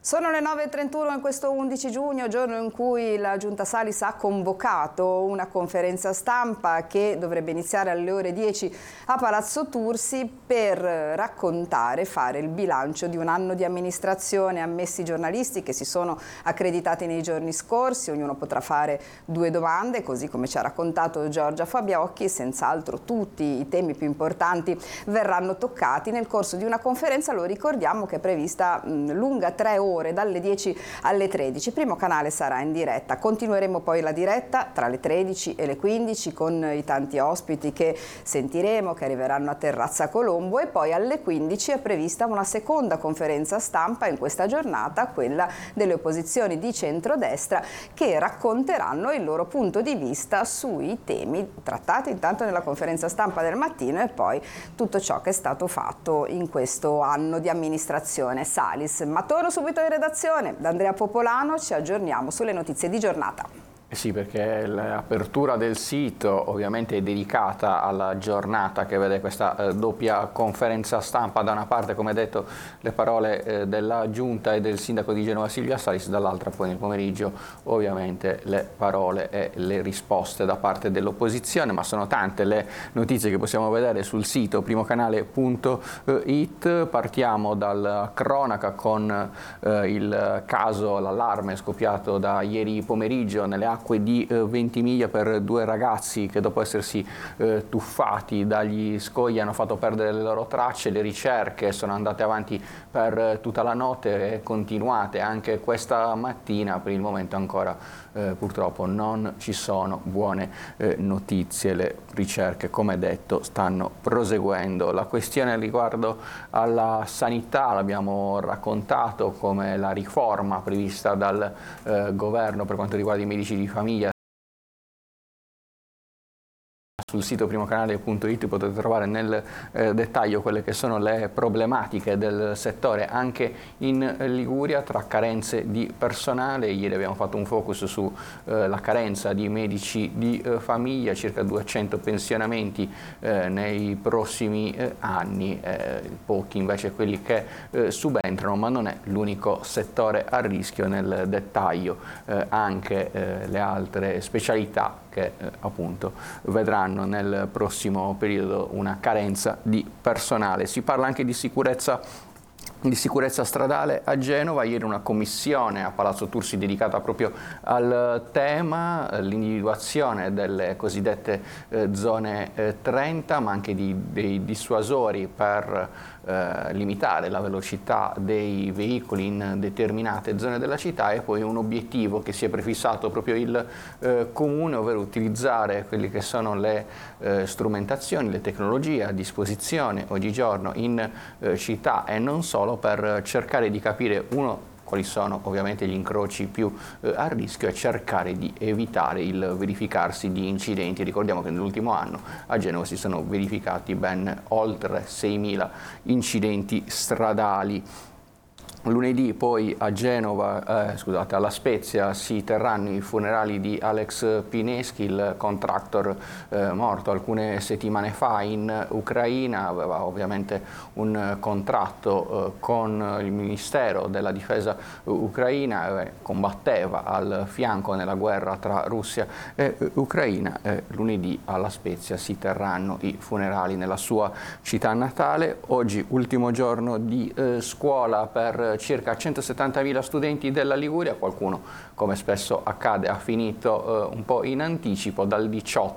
Sono le 9:31 in questo 11 giugno, giorno in cui la Giunta Salis ha convocato una conferenza stampa che dovrebbe iniziare alle ore 10 a Palazzo Tursi per raccontare, fare il bilancio di un anno di amministrazione. Ammessi giornalisti che si sono accreditati nei giorni scorsi, ognuno potrà fare 2 domande, così come ci ha raccontato Giorgia Fabiocchi. Senz'altro tutti i temi più importanti verranno toccati nel corso di una conferenza, lo ricordiamo, che è prevista lunga 3 ore, dalle 10 alle 13. Il primo canale sarà in diretta, continueremo poi la diretta tra le 13 e le 15 con i tanti ospiti che sentiremo, che arriveranno a Terrazza Colombo, e poi alle 15 è prevista una seconda conferenza stampa in questa giornata, quella delle opposizioni di centrodestra, che racconteranno il loro punto di vista sui temi trattati intanto nella conferenza stampa del mattino e poi tutto ciò che è stato fatto in questo anno di amministrazione Salis. Ma torno subito in redazione da Andrea Popolano, ci aggiorniamo sulle notizie di giornata. Sì, perché l'apertura del sito ovviamente è dedicata alla giornata che vede questa doppia conferenza stampa, da una parte, come detto, le parole della Giunta e del sindaco di Genova Silvia Salis, dall'altra poi nel pomeriggio ovviamente le parole e le risposte da parte dell'opposizione, ma sono tante le notizie che possiamo vedere sul sito primocanale.it. Partiamo dalla cronaca con il caso, l'allarme scoppiato da ieri pomeriggio nelle acque di Ventimiglia per 2 ragazzi che, dopo essersi tuffati dagli scogli, hanno fatto perdere le loro tracce. Le ricerche sono andate avanti per tutta la notte e continuate anche questa mattina. Per il momento ancora purtroppo non ci sono buone notizie. Le ricerche, come detto, stanno proseguendo. La questione riguardo alla sanità l'abbiamo raccontato, come la riforma prevista dal governo per quanto riguarda i medici di famiglia. Sul sito primocanale.it potete trovare nel dettaglio quelle che sono le problematiche del settore anche in Liguria, tra carenze di personale. Ieri abbiamo fatto un focus sulla carenza di medici di famiglia, circa 200 pensionamenti nei prossimi anni, pochi invece quelli che subentrano, ma non è l'unico settore a rischio. Nel dettaglio anche le altre specialità che appunto vedranno nel prossimo periodo una carenza di personale. Si parla anche di sicurezza stradale a Genova. Ieri una commissione a Palazzo Tursi dedicata proprio al tema, l'individuazione delle cosiddette zone 30, ma anche dei dissuasori per limitare la velocità dei veicoli in determinate zone della città, e poi un obiettivo che si è prefissato proprio il Comune, ovvero utilizzare quelle che sono le strumentazioni, le tecnologie a disposizione oggigiorno in città e non solo, per cercare di capire quali sono ovviamente gli incroci più a rischio e cercare di evitare il verificarsi di incidenti. Ricordiamo che nell'ultimo anno a Genova si sono verificati ben oltre 6.000 incidenti stradali. Lunedì poi a Genova, alla Spezia, si terranno i funerali di Alex Pineschi, il contractor morto alcune settimane fa in Ucraina. Aveva ovviamente un contratto con il Ministero della Difesa ucraina, combatteva al fianco nella guerra tra Russia e Ucraina. Lunedì alla Spezia si terranno i funerali nella sua città natale. Oggi ultimo giorno di scuola per circa 170.000 studenti della Liguria. Qualcuno, come spesso accade, ha finito un po' in anticipo. Dal 18